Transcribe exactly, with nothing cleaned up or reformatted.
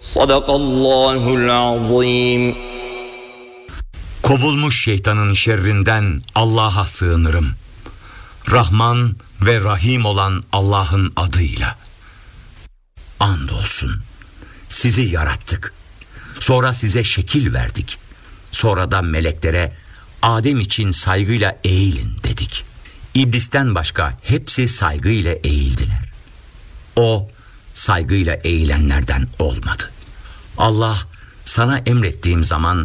Sadakallahul azim. Kovulmuş şeytanın şerrinden Allah'a sığınırım. Rahman ve Rahim olan Allah'ın adıyla. Andolsun sizi yarattık. Sonra size şekil verdik. Sonra da meleklere Adem için saygıyla eğilin dedik. İblisten başka hepsi saygıyla eğildiler. O saygıyla eğilenlerden olmadı. Allah sana emrettiğim zaman